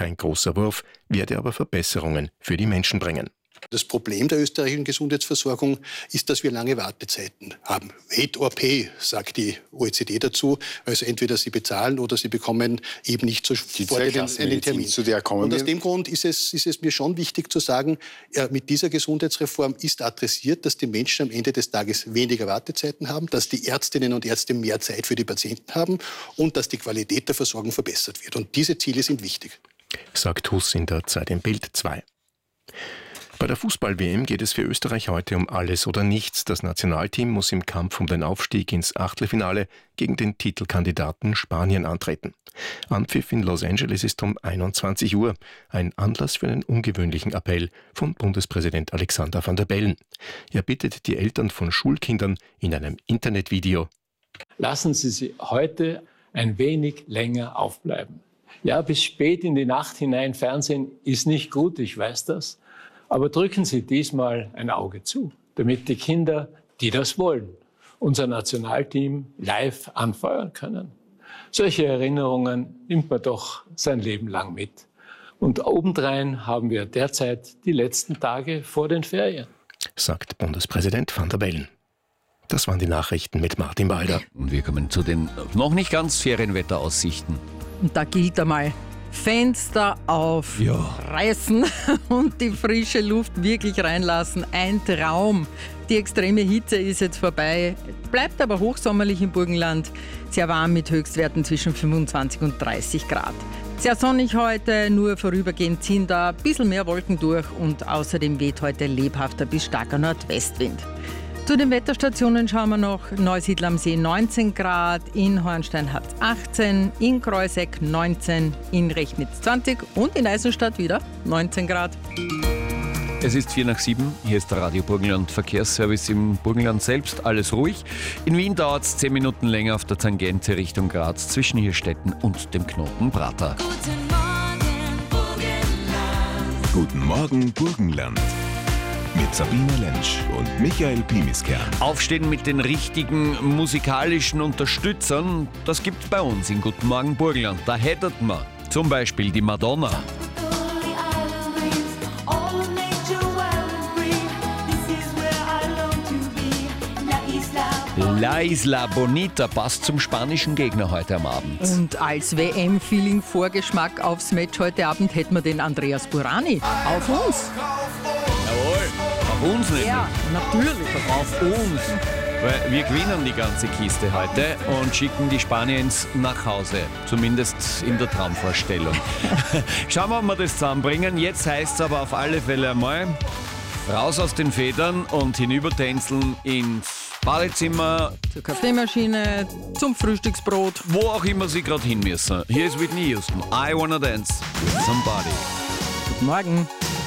kein großer Wurf, werde aber Verbesserungen für die Menschen bringen. Das Problem der österreichischen Gesundheitsversorgung ist, dass wir lange Wartezeiten haben. Wait or pay, sagt die OECD dazu. Also entweder Sie bezahlen oder Sie bekommen eben nicht sofort einen Termin. Zu der kommen und aus dem Grund ist es mir schon wichtig zu sagen, mit dieser Gesundheitsreform ist adressiert, dass die Menschen am Ende des Tages weniger Wartezeiten haben, dass die Ärztinnen und Ärzte mehr Zeit für die Patienten haben und dass die Qualität der Versorgung verbessert wird. Und diese Ziele sind wichtig. Sagt Huss in der Zeit im Bild 2. Bei der Fußball-WM geht es für Österreich heute um alles oder nichts. Das Nationalteam muss im Kampf um den Aufstieg ins Achtelfinale gegen den Titelkandidaten Spanien antreten. Anpfiff in Los Angeles ist um 21 Uhr. Ein Anlass für einen ungewöhnlichen Appell von Bundespräsident Alexander Van der Bellen. Er bittet die Eltern von Schulkindern in einem Internetvideo: Lassen Sie sie heute ein wenig länger aufbleiben. Ja, bis spät in die Nacht hinein Fernsehen ist nicht gut, ich weiß das. Aber drücken Sie diesmal ein Auge zu, damit die Kinder, die das wollen, unser Nationalteam live anfeuern können. Solche Erinnerungen nimmt man doch sein Leben lang mit. Und obendrein haben wir derzeit die letzten Tage vor den Ferien. Sagt Bundespräsident Van der Bellen. Das waren die Nachrichten mit Martin Balder. Und wir kommen zu den noch nicht ganz Ferienwetteraussichten. Und da gilt einmal: Fenster aufreißen und die frische Luft wirklich reinlassen. Ein Traum. Die extreme Hitze ist jetzt vorbei, bleibt aber hochsommerlich im Burgenland. Sehr warm mit Höchstwerten zwischen 25 und 30 Grad. Sehr sonnig heute, nur vorübergehend ziehen da ein bisschen mehr Wolken durch und außerdem weht heute lebhafter bis starker Nordwestwind. Zu den Wetterstationen schauen wir noch. Neusiedl am See 19 Grad, in Hornstein hat es 18, in Kreuseck 19, in Rechnitz 20 und in Eisenstadt wieder 19 Grad. Es ist 6:04, hier ist der Radio Burgenland Verkehrsservice im Burgenland selbst, alles ruhig. In Wien dauert es 10 Minuten länger auf der Tangente Richtung Graz zwischen Hirstetten und dem Knoten Prater. Guten Morgen Burgenland. Mit Sabine Lentsch und Michael Pimiskern. Aufstehen mit den richtigen musikalischen Unterstützern, das gibt's bei uns in Guten Morgen Burgenland. Da hättet man zum Beispiel die Madonna. La Isla Bonita passt zum spanischen Gegner heute am Abend. Und als WM-Feeling-Vorgeschmack aufs Match heute Abend hätten wir den Andreas Burani. Auf uns! Jawohl, auf uns nicht. Ja, natürlich. Auf uns. Weil wir gewinnen die ganze Kiste heute und schicken die Spaniens nach Hause. Zumindest in der Traumvorstellung. Schauen wir, ob wir das zusammenbringen. Jetzt heißt es aber auf alle Fälle einmal: raus aus den Federn und hinübertänzeln ins Badezimmer, zur Kaffeemaschine, zum Frühstücksbrot. wo auch immer Sie gerade hin müssen. Hier ist Whitney Houston. I wanna dance with somebody. Guten Morgen.